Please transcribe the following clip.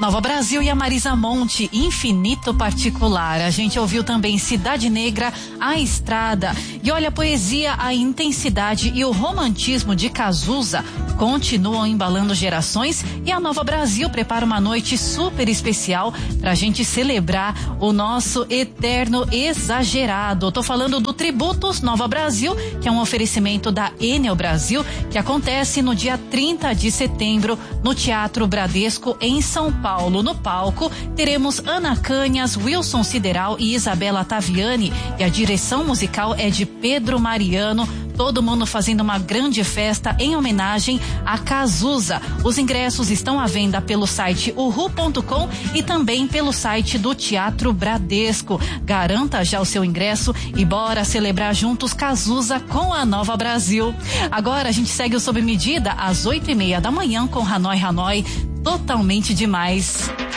Nova Brasil e a Marisa Monte, Infinito Particular. A gente ouviu também Cidade Negra, A Estrada. E olha, a poesia, a intensidade e o romantismo de Cazuza continuam embalando gerações, e a Nova Brasil prepara uma noite super especial pra gente celebrar o nosso eterno exagerado. Tô falando do Tributos Nova Brasil, que é um oferecimento da Enel Brasil, que acontece no dia 30 de setembro no Teatro Bradesco em São Paulo. No palco teremos Ana Canhas, Wilson Sideral e Isabela Taviani, e a direção musical é de Pedro Mariano. Todo mundo fazendo uma grande festa em homenagem a Cazuza. Os ingressos estão à venda pelo site uhu.com e também pelo site do Teatro Bradesco. Garanta já o seu ingresso e bora celebrar juntos Cazuza com a Nova Brasil. Agora a gente segue o Sob Medida às 8:30 da manhã com Hanoi, totalmente demais.